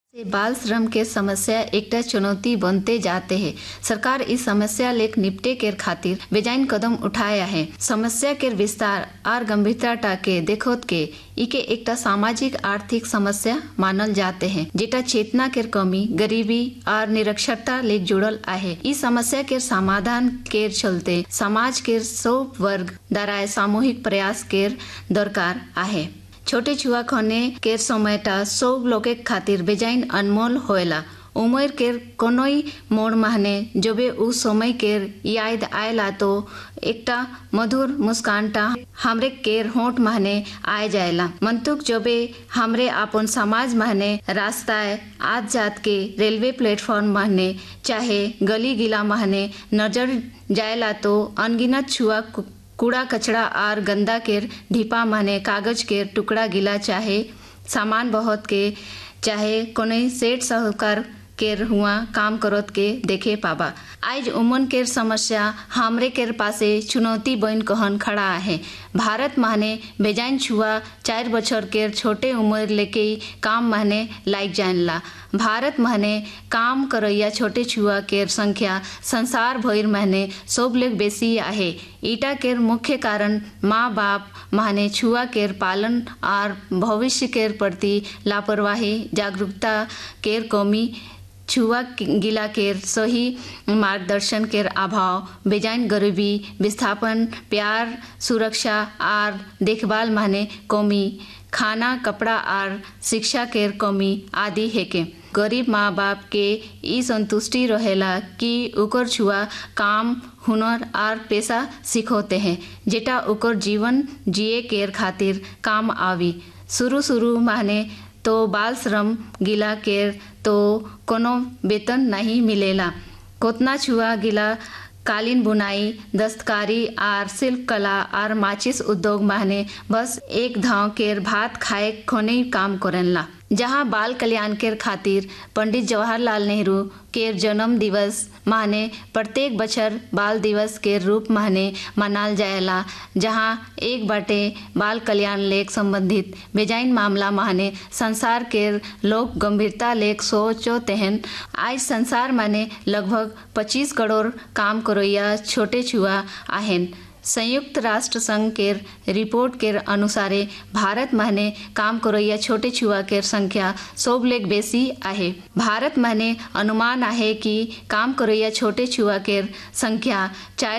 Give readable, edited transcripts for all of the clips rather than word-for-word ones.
से बाल श्रम के समस्या एकटा चुनौती बनते जाते हैं। सरकार इस समस्या लेक निपटे के खातिर बेजाइन कदम उठाया है। समस्या के विस्तार और गंभीरता के देखोत के इके एकटा सामाजिक आर्थिक समस्या मानल जाते हैं, जेटा चेतना के कमी, गरीबी और निरक्षरता लेक जुड़ल आहे। इस समस्या के समाधान के चलते समाज के सब वर्ग द्वारा सामूहिक प्रयास के दरकार आहे। छोटे छुआ खने के समयटा सब लोग खातिर बेजाइन अनमोल होएला। उम्र के कोनोई मोड़ महने जबे उस समय के याद आयला तो एकटा मधुर मुस्कानटा हमरे केर होंठ महने आए जाएला। मंतुक जबे हमरे अपन समाज महने रास्ताए आज जात के रेलवे प्लेटफॉर्म महने चाहे गली गिला महने नजर जाएला तो अनगिनत छुआ कूड़ा कचड़ा और गंदा के ढीपा माने कागज के टुकड़ा गिला चाहे सामान बहुत के चाहे कोने सेठ साहूकार के हुआ काम करत के देखे पाबा। आज उमन के समस्या हमरे के पासे चुनौती बन कहन खड़ा है। भारत माने बेजाइन छुआ 4 बछर के छोटे उम्र लेके काम माने लाइक जानला। भारत माने काम करैया छोटे छुआ के संख्या संसार भर माने सब लोग बेसी आहे। ईटा के मुख्य कारण माँ बाप माने छुआ के पालन और भविष्य के प्रति लापरवाही, जागरूकता के कमी, छुआ गिला के सही मार्गदर्शन के अभाव, बेजाइन गरीबी, विस्थापन, प्यार, सुरक्षा और देखभाल माने कमी, खाना, कपड़ा और शिक्षा के कमी आदि है के गरीब माँ बाप के ई संतुष्टि रहेला कि ओकर छुआ काम, हुनर और पेशा सिखोते हैं, जेटा ओकर जीवन जिए के खातिर काम आवी। शुरू माने तो बाल श्रम गिला के तो कोनो वेतन नहीं मिलेला। कोतना छुआ गिला कालीन बुनाई, दस्तकारी और शिल्प कला और माचिस उद्योग माने बस एक धाव के भात खाए खोने काम करेला। जहाँ बाल कल्याण के खातिर पंडित जवाहरलाल नेहरू के जन्म दिवस माने प्रत्येक बछर बाल दिवस के रूप माने मनाल जाएला। जहाँ एक बाटे बाल कल्याण लेख संबंधित बेजाइन मामला माने संसार के लोग गंभीरता लेख सोचो तेहन आज संसार माने लगभग 25 करोड़ काम करोया छोटे छुआ आहेन। संयुक्त राष्ट्र संघ के रिपोर्ट के अनुसारे भारत माने काम करोया छोटे छुआ के संख्या सब लेख बेसी आहे। भारत माने अनुमान आहे कि काम करोया छोटे छुआ के संख्या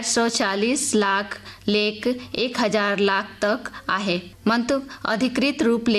440 लाख लेख 1000 लाख तक आहे। मंतुक अधिकृत रूप